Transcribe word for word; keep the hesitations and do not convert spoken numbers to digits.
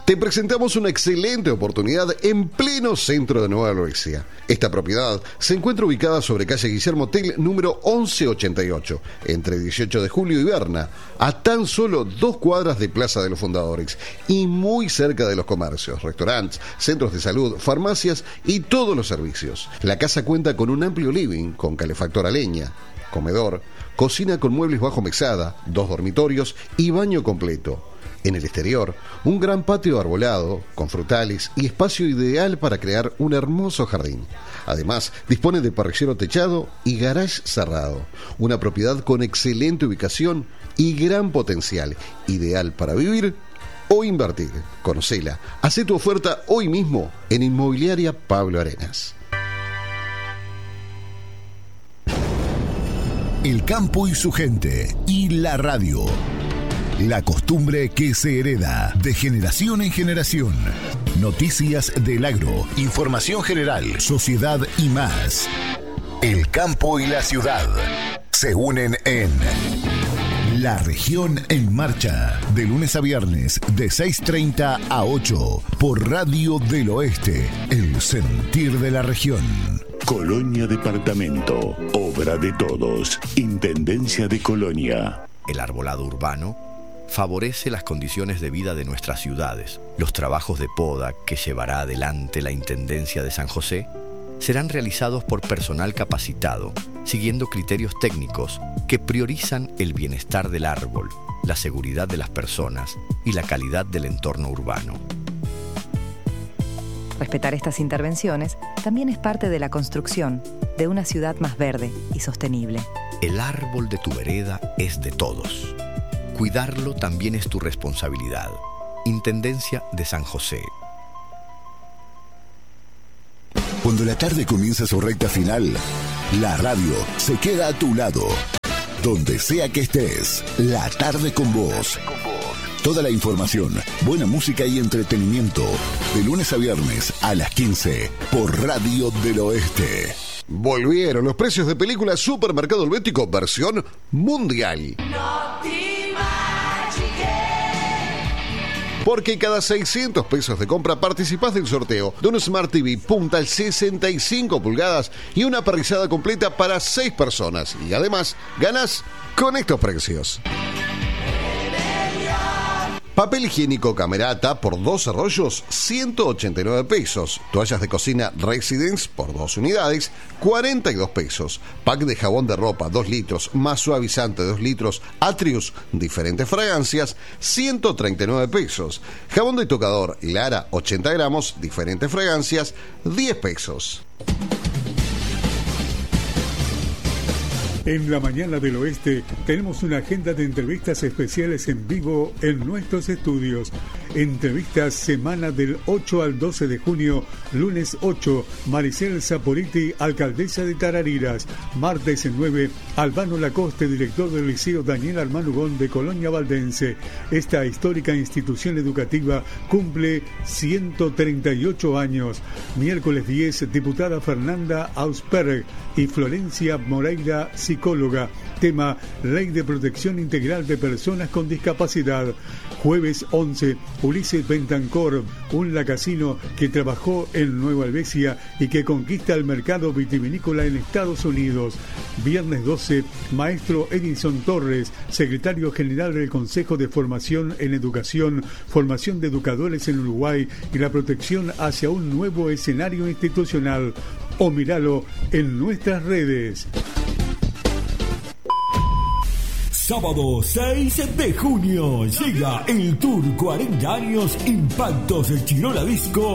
Te presentamos una excelente oportunidad en pleno centro de Nueva Helvecia. Esta propiedad se encuentra ubicada sobre calle Guillermo Tell, número once ochenta y ocho, entre dieciocho de julio y Berna, a tan solo dos cuadras de Plaza de los Fundadores y muy cerca de los comercios, restaurantes, centros de salud, farmacias y todos los servicios. La casa cuenta con un amplio living con calefactor a leña, comedor, cocina con muebles bajo mesada, dos dormitorios y baño completo. En el exterior, un gran patio arbolado, con frutales y espacio ideal para crear un hermoso jardín. Además, dispone de parrillero techado y garage cerrado. Una propiedad con excelente ubicación y gran potencial, ideal para vivir o invertir. Conocela. Hacé tu oferta hoy mismo en Inmobiliaria Pablo Arenas. El campo y su gente y la radio. La costumbre que se hereda de generación en generación. Noticias del agro, información general, sociedad y más. El campo y la ciudad se unen en La Región en Marcha. De lunes a viernes de seis treinta a ocho por Radio del Oeste. El sentir de la región. Colonia Departamento. Obra de todos. Intendencia de Colonia. El arbolado urbano favorece las condiciones de vida de nuestras ciudades. Los trabajos de poda que llevará adelante la Intendencia de San José serán realizados por personal capacitado, siguiendo criterios técnicos que priorizan el bienestar del árbol, la seguridad de las personas y la calidad del entorno urbano. Respetar estas intervenciones también es parte de la construcción de una ciudad más verde y sostenible. El árbol de tu vereda es de todos. Cuidarlo también es tu responsabilidad. Intendencia de San José. Cuando la tarde comienza su recta final, la radio se queda a tu lado. Donde sea que estés, la tarde con vos. Toda la información, buena música y entretenimiento. De lunes a viernes a las quince por Radio del Oeste. Volvieron los precios de películas Supermercado Helvético versión mundial. Porque cada seiscientos pesos de compra participás del sorteo de un Smart T V punta sesenta y cinco pulgadas y una parrillada completa para seis personas. Y además, ganás con estos precios. Papel higiénico Camerata por doce rollos, ciento ochenta y nueve pesos. Toallas de cocina Residence por dos unidades, cuarenta y dos pesos. Pack de jabón de ropa dos litros más suavizante dos litros Atrius, diferentes fragancias, ciento treinta y nueve pesos. Jabón de tocador Lara ochenta gramos, diferentes fragancias, diez pesos. En la mañana del oeste tenemos una agenda de entrevistas especiales en vivo en nuestros estudios. Entrevistas semana del ocho al doce de junio, lunes ocho, Maricel Saporiti, alcaldesa de Tarariras. Martes nueve, Albano Lacoste, director del Liceo Daniel Armando Ugón de Colonia Valdense. Esta histórica institución educativa cumple ciento treinta y ocho años. Miércoles diez, diputada Fernanda Ausperg y Florencia Moreira, psicóloga. Tema: Ley de Protección Integral de Personas con Discapacidad. Jueves once, Ulises Bentancor, un lacasino que trabajó en Nueva Helvecia y que conquista el mercado vitivinícola en Estados Unidos. Viernes doce, maestro Edison Torres, secretario general del Consejo de Formación en Educación, formación de educadores en Uruguay y la protección hacia un nuevo escenario institucional. O míralo en nuestras redes. Sábado seis de junio llega el Tour cuarenta años Impactos del Chirola Disco